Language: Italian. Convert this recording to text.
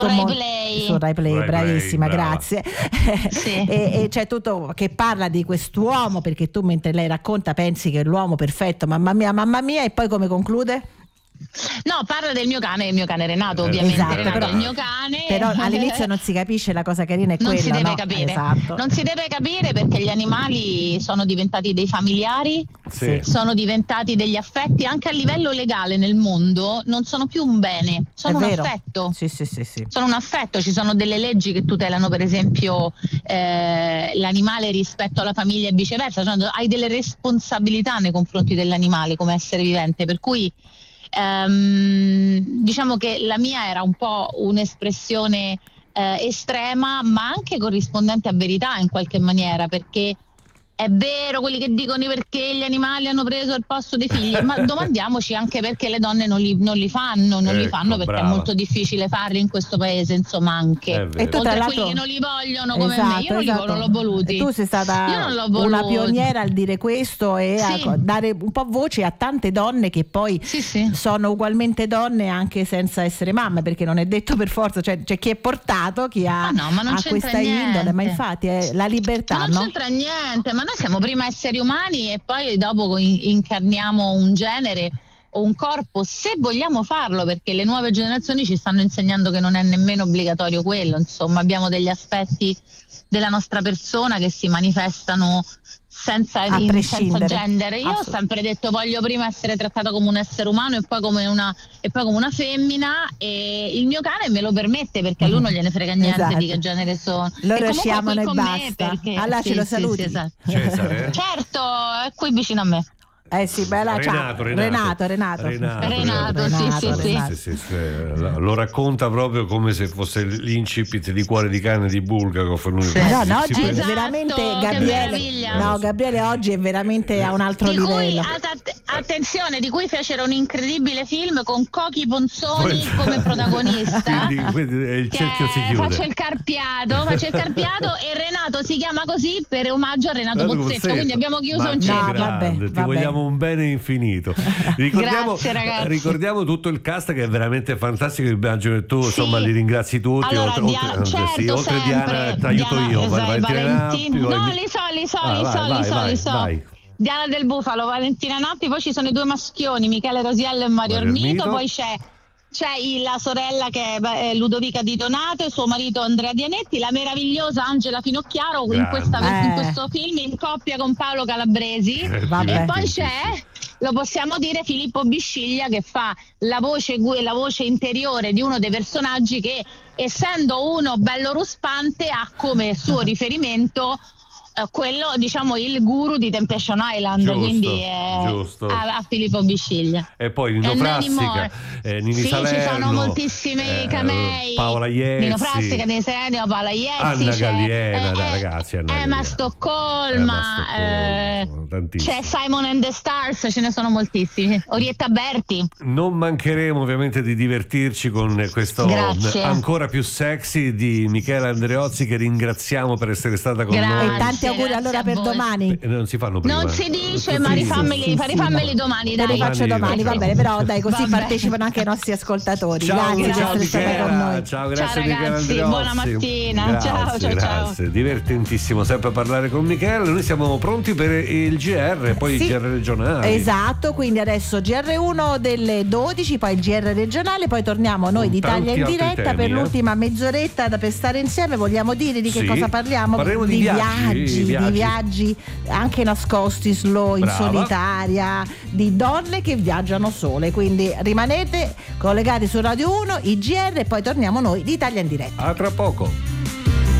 su Rai Play, bravissima, grazie. Sì. E c'è tutto che parla di quest'uomo, perché tu mentre lei racconta pensi che è l'uomo perfetto, mamma mia, e poi come conclude? No, parla del mio cane Renato, ovviamente. Esatto, Renato però, è il mio cane. Però all'inizio non si capisce, la cosa carina è non quella, si deve no? capire. Esatto. Non si deve capire perché gli animali sono diventati dei familiari, sono diventati degli affetti, anche a livello legale nel mondo non sono più un bene, sono un affetto. Sì. Sono un affetto, ci sono delle leggi che tutelano per esempio l'animale rispetto alla famiglia e viceversa, cioè, hai delle responsabilità nei confronti dell'animale come essere vivente, per cui diciamo che la mia era un po' un'espressione estrema, ma anche corrispondente a verità in qualche maniera, perché è vero quelli che dicono perché gli animali hanno preso il posto dei figli, ma domandiamoci anche perché le donne non li fanno perché brava. è molto difficile farli in questo paese, insomma, anche. E tu, oltre tra a quelli l'altro, che non li vogliono come me, io non l'ho voluti. Tu sei stata una pioniera al dire questo e a dare un po' voce a tante donne che poi sono ugualmente donne anche senza essere mamme, perché non è detto per forza, cioè c'è chi è portato, chi ha, ha questa indole, ma infatti è la libertà, ma non c'entra niente, ma noi siamo prima esseri umani e poi dopo incarniamo un genere o un corpo, se vogliamo farlo, perché le nuove generazioni ci stanno insegnando che non è nemmeno obbligatorio quello, insomma abbiamo degli aspetti della nostra persona che si manifestano senza genere. Io ho sempre detto voglio prima essere trattata come un essere umano e poi come una femmina, e il mio cane me lo permette perché a lui non gliene frega niente di che genere sono. Loro ci amano e basta. Perché, allora ce lo saluti. Esatto. Cesare? Certo, è qui vicino a me. Sì, bella, Renato. Sì. Lo racconta proprio come se fosse l'incipit di Cuore di cane di Bulgakov. No, oggi è veramente Gabriele oggi è veramente a un altro livello. Attenzione, di cui fecero un incredibile film con Cochi Ponzoni come protagonista. Quindi il cerchio si chiude. Faccio il carpiato e Renato si chiama così per omaggio a Renato Pozzetto, quindi abbiamo chiuso un cerchio. Ti vogliamo un bene infinito. Grazie ragazzi. Ricordiamo tutto il cast che è veramente fantastico, immagino che tu insomma li ringrazi tutti. Allora, oltre Diana ti aiuto io. Li so. Diana del Bufalo, Valentina Nappi, poi ci sono i due maschioni, Michele Rosiello e Mario Ormito, poi c'è la sorella che è Ludovica Di Donato e suo marito Andrea Dianetti, la meravigliosa Angela Finocchiaro in questo film in coppia con Paolo Calabresi, e poi c'è, lo possiamo dire, Filippo Bisciglia che fa la voce interiore di uno dei personaggi che, essendo uno bello ruspante, ha come suo riferimento quello, diciamo, il guru di Temptation Island, quindi a Filippo Bisciglia. E poi Nino Frassica, Nini Salerno, ci sono moltissimi camei, Paola Iezzi, Nino Frassica, Nini Salerno, Paola Iezzi, Anna Galliena, ragazzi, Emma Stoccolma, c'è Simon and the Stars, ce ne sono moltissimi, Orietta Berti. Non mancheremo ovviamente di divertirci con questo ancora più sexy di Michela Andreozzi, che ringraziamo per essere stata con noi. E tanti auguri allora per domani. Non si fanno prima. Non si dice, ma rifammeli domani, dai. Li faccio domani, va bene, però dai, così partecipano anche i nostri ascoltatori. Grazie di essere stata con noi. Ciao, grazie ragazzi, buona mattina. Ciao. Divertentissimo sempre parlare con Michela. Noi siamo pronti per il GR, poi il GR regionale. Esatto, quindi adesso GR1 delle 12, poi il GR regionale, poi torniamo noi di Italia in diretta per l'ultima mezz'oretta per stare insieme. Vogliamo dire di che cosa parliamo? Parleremo di viaggi anche nascosti, slow, in solitaria, di donne che viaggiano sole, quindi rimanete collegati su Radio 1, IGR, e poi torniamo noi di Italia in diretta. A tra poco.